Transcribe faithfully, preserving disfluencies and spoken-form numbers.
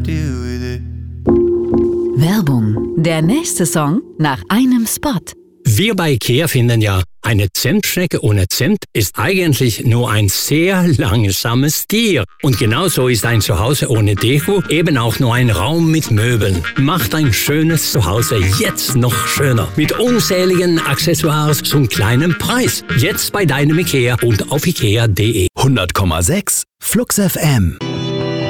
deal with it. Werbung. Der nächste Song nach einem Spot. Wir bei IKEA finden ja, eine Zimtschnecke ohne Zimt ist eigentlich nur ein sehr langsames Tier. Und genauso ist ein Zuhause ohne Deko eben auch nur ein Raum mit Möbeln. Macht ein schönes Zuhause jetzt noch schöner. Mit unzähligen Accessoires zum kleinen Preis. Jetzt bei deinem IKEA und auf ikea punkt de. hundert Komma sechs Flux F M.